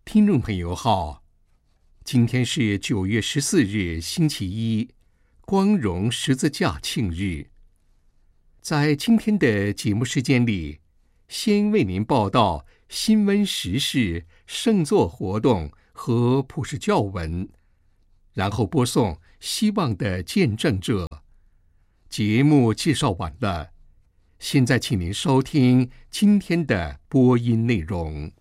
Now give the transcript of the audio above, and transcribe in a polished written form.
听众朋友好，今天是9月14日星期一，光荣十字架庆日。在今天的节目时间里，先为您报道新闻时事、圣座活动和普世教文，然后播送希望的见证者。节目介绍完了，现在请您收听今天的播音内容。